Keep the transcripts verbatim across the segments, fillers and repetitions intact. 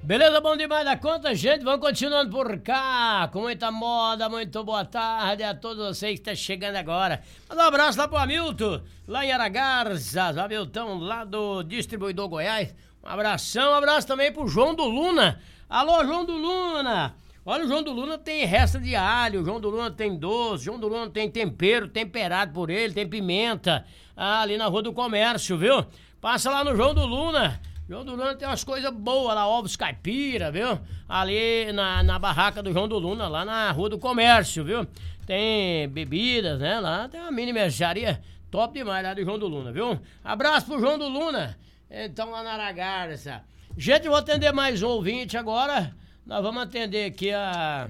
Beleza, bom demais da conta, gente. Vamos continuando por cá, com muita moda, muito boa tarde a todos vocês que estão chegando agora. Manda um abraço lá pro Hamilton, lá em Aragarças, o Hamilton lá do Distribuidor Goiás. Um abração, um abraço também pro João do Luna. Alô, João do Luna. Olha, o João do Luna tem resta de alho, o João do Luna tem doce, o João do Luna tem tempero, temperado por ele, tem pimenta, ah, ali na Rua do Comércio, viu? Passa lá no João do Luna. João do Luna tem umas coisas boas lá, ovos caipira, viu? Ali na, na barraca do João do Luna, lá na Rua do Comércio, viu? Tem bebidas, né? Lá tem uma mini mercearia top demais lá do João do Luna, viu? Abraço pro João do Luna. Então lá na Aragarça. Gente, eu vou atender mais um ouvinte agora. Nós vamos atender aqui a...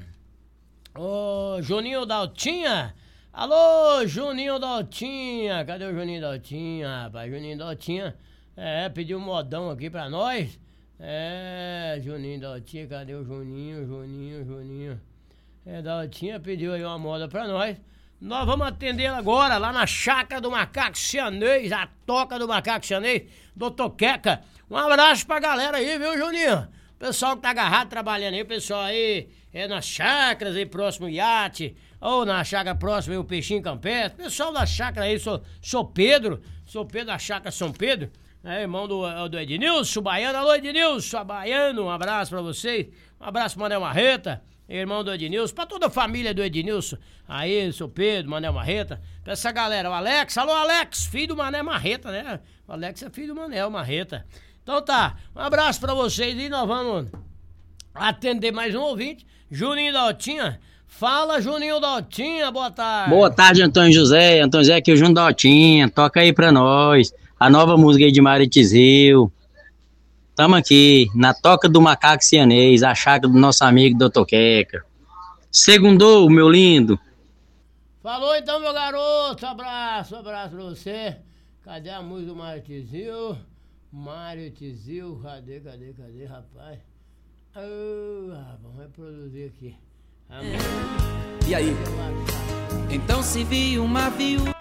Ô, Juninho Daltinha. Alô, Juninho Daltinha. Cadê o Juninho Daltinha, rapaz? Juninho Daltinha... É, pediu um modão aqui pra nós. É, Juninho Daltinha, cadê o Juninho, Juninho, Juninho? É, Daltinha pediu aí uma moda pra nós. Nós vamos atender agora lá na Chácara do Macaco Cianês, a Toca do Macaco Cianês, doutor Queca. Um abraço pra galera aí, viu, Juninho? Pessoal que tá agarrado trabalhando aí, pessoal aí, é nas chácaras aí, próximo iate, ou na chácara próxima aí, o Peixinho Campestre. Pessoal da chácara aí, sou, sou Pedro, sou Pedro da Chácara São Pedro. É, irmão do, do Ednilson, Baiano. Alô, Ednilson, Baiano, um abraço pra vocês. Um abraço pro Manel Marreta, irmão do Ednilson, pra toda a família do Ednilson. Aí, seu Pedro, Manel Marreta. Pra essa galera, o Alex, alô, Alex, filho do Manel Marreta, né? O Alex é filho do Manel Marreta. Então tá, um abraço pra vocês e nós vamos atender mais um ouvinte. Juninho Daltinha. Fala, Juninho Daltinha, boa tarde. Boa tarde, Antônio José. Antônio José aqui, o Juninho Daltinha. Toca aí pra nós a nova música aí de Maritizil. Tamo aqui, na Toca do Macaco Cianês, a chácara do nosso amigo doutor Queca. Segundou, meu lindo. Falou então, meu garoto. Abraço, abraço pra você. Cadê a música do Maritizil? Maritizil, cadê, cadê, cadê, rapaz? Oh, vamos reproduzir aqui. E aí? Então se viu uma viúva.